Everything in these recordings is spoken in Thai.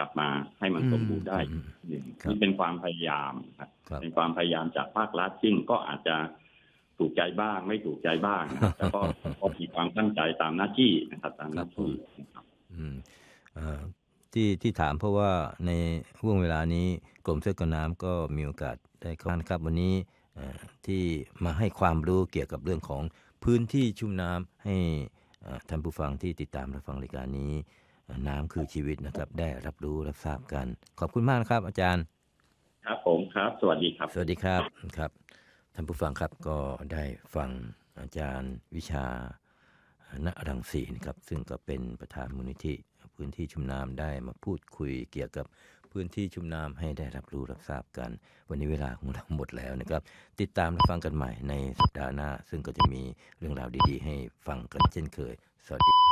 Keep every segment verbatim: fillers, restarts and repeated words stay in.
ลับมาให้มันสมบูรณ์ได้นี่เป็นความพยายามครับเป็นความพยายามจากภาครัฐซึ่งก็อาจจะถูกใจบ้างไม่ถูกใจบ้างนะแต่ก็ก็มีความตั้งใจตามหน้าที่นะครับตามหน้าที่นะครับที่ที่ถามเพราะว่าในห่วงเวลานี้กรมเสื้อกันน้ำก็มีโอกาสได้เข้านะครับวันนี้ที่มาให้ความรู้เกี่ยวกับเรื่องของพื้นที่ชุ่มน้ำให้ท่านผู้ฟังที่ติดตามรับฟังรายการนี้น้ำคือชีวิตนะครับได้รับรู้รับทราบกันขอบคุณมากนะครับอาจารย์ครับผมครับสวัสดีครับสวัสดีครับครับท่านผู้ฟังครับก็ได้ฟังอาจารย์วิชาณรังสีนะครับซึ่งก็เป็นประธานมูลนิธิพื้นที่ชุ่มน้ำได้มาพูดคุยเกี่ยวกับพื้นที่ชุ่มน้ำให้ได้รับรู้รับทราบกันวันนี้เวลาของเราหมดแล้วนะครับติดตามรับฟังกันใหม่ในสัปดาห์หน้าซึ่งก็จะมีเรื่องราวดีๆให้ฟังกันเช่นเคยสวัสดี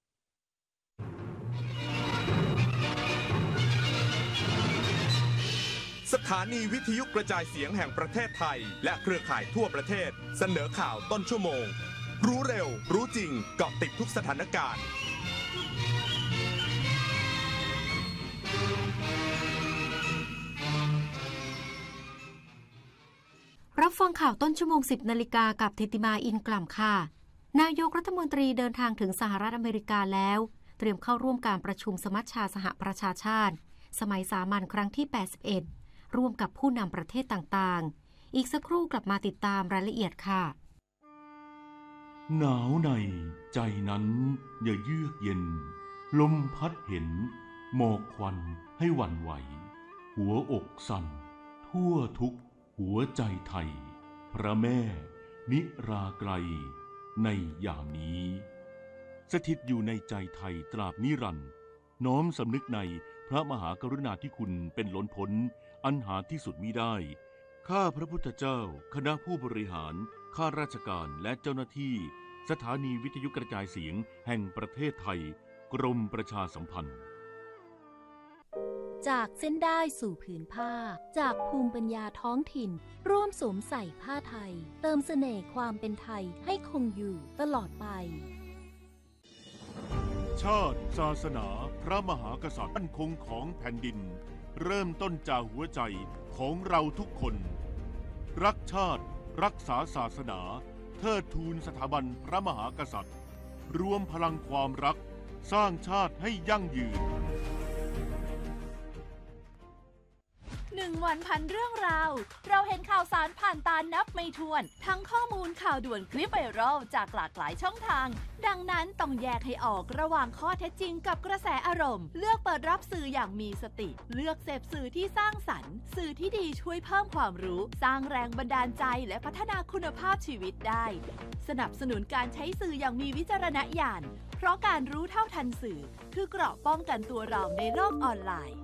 สถานีวิทยุกระจายเสียงแห่งประเทศไทยและเครือข่ายทั่วประเทศเสนอข่าวต้นชั่วโมงรู้เร็วรู้จริงเกาะติดทุกสถานการณ์รับฟังข่าวต้นชั่วโมง สิบนาฬิกากับธิติมาอินกล่ำค่ะนายกรัฐมนตรีเดินทางถึงสหรัฐอเมริกาแล้วเตรียมเข้าร่วมการประชุมสมัชชาสหประชาชาติสมัยสามัญครั้งที่แปดสิบเอ็ดร่วมกับผู้นำประเทศต่างๆอีกสักครู่กลับมาติดตามรายละเอียดค่ะหนาวในใจนั้นอย่าเยือกเย็นลมพัดเห็นหมอกควันให้หวั่นไหวหัวอกสั่นทั่วทุกหัวใจไทยพระแม่นิราไกรในยามนี้สถิตอยู่ในใจไทยตราบนิรันดร์น้อมสำนึกในพระมหากรุณาธิคุณเป็นล้นพ้นอันหาที่สุดมิได้ข้าพระพุทธเจ้าคณะผู้บริหารข้าราชการและเจ้าหน้าที่สถานีวิทยุกระจายเสียงแห่งประเทศไทยกรมประชาสัมพันธ์จากเส้นได้สู่ผืนผ้าจากภูมิปัญญาท้องถิ่นร่วมสวมใส่ผ้าไทยเติมเสน่ห์ความเป็นไทยให้คงอยู่ตลอดไปชาติศาสนาพระมหากษัตริย์มั่นคงของแผ่นดินเริ่มต้นจากหัวใจของเราทุกคนรักชาติรักษาศาสนาเทิดทูนสถาบันพระมหากษัตริย์รวมพลังความรักสร้างชาติให้ยั่งยืนหนึ่งวันพันเรื่องราวเราเห็นข่าวสารผ่านตานับไม่ถ้วนทั้งข้อมูลข่าวด่วนคลิปไวรัลจากหลากหลายช่องทางดังนั้นต้องแยกให้ออกระหว่างข้อเท็จจริงกับกระแสอารมณ์เลือกเปิดรับสื่ออย่างมีสติเลือกเสพสื่อที่สร้างสรรค์สื่อที่ดีช่วยเพิ่มความรู้สร้างแรงบันดาลใจและพัฒนาคุณภาพชีวิตได้สนับสนุนการใช้สื่ออย่างมีวิจารณญาณเพราะการรู้เท่าทันสื่อคือเกราะป้องกันตัวเราในโลกออนไลน์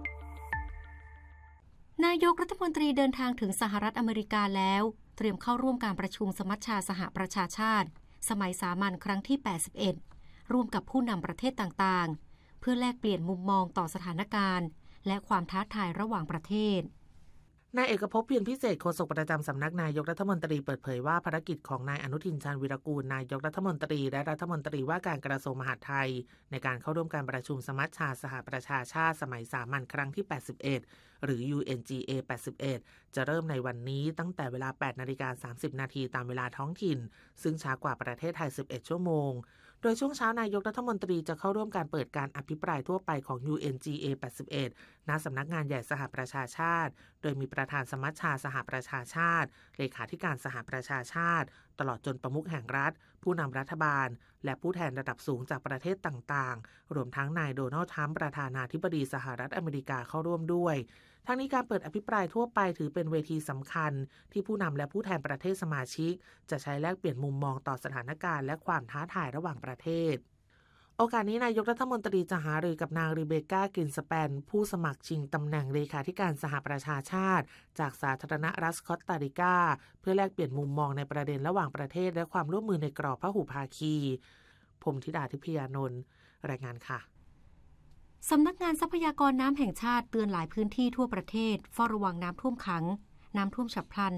นายกรัฐมนตรีเดินทางถึงสหรัฐอเมริกาแล้วเตรียมเข้าร่วมการประชุมสมัชชาสหประชาชาติสมัยสามัญครั้งที่แปดสิบเอ็ดร่วมกับผู้นำประเทศต่างๆเพื่อแลกเปลี่ยนมุมมองต่อสถานการณ์และความท้าทายระหว่างประเทศนายเอกภพเพียรพิเศษโฆษกประจำสำนักนายกรัฐมนตรีเปิดเผยว่าภารกิจของนายอนุทินชาญวีรกูลนายกรัฐมนตรีและรัฐมนตรีว่าการกระทรวงมหาดไทยในการเข้าร่วมการประชุมสมัชชาสหประชาชาติสมัยสามัญครั้งที่แปดสิบเอ็ดหรือ ยู เอ็น จี เอ แปดสิบเอ็ดจะเริ่มในวันนี้ตั้งแต่เวลา แปดนาฬิกาสามสิบนาทีตามเวลาท้องถิ่นซึ่งช้ากว่าประเทศไทยสิบเอ็ดชั่วโมงโดยช่วงเช้านายกรัฐมนตรีจะเข้าร่วมการเปิดการอภิปรายทั่วไปของ ยู เอ็น จี เอ แปดสิบเอ็ด ณ สำนักงานใหญ่สหประชาชาติโดยมีประธานสมัชชาสหประชาชาติเลขาธิการสหประชาชาติตลอดจนประมุขแห่งรัฐผู้นำรัฐบาลและผู้แทนระดับสูงจากประเทศต่างๆรวมทั้งนายโดนัลด์ทรัมป์ประธานาธิบดีสหรัฐอเมริกาเข้าร่วมด้วยทั้งนี้การเปิดอภิปรายทั่วไปถือเป็นเวทีสำคัญที่ผู้นำและผู้แทนประเทศสมาชิกจะใช้แลกเปลี่ยนมุมมองต่อสถานการณ์และความท้าทายระหว่างประเทศโอกาสนี้นายกรัฐมนตรีจะหารือกับนางรีเบคก้ากรินสแปนผู้สมัครชิงตำแหน่งเลขาธิการสหประชาชาติจากสาธารณรัฐสกอตตาริกาเพื่อแลกเปลี่ยนมุมมองในประเด็นระหว่างประเทศและความร่วมมือในกรอบพหุภาคีพรหมธิดาทิพยานนท์รายงานค่ะสำนักงานทรัพยากรน้ำแห่งชาติเตือนหลายพื้นที่ทั่วประเทศเฝ้าระวังน้ำท่วมขังน้ำท่วมฉับพลัน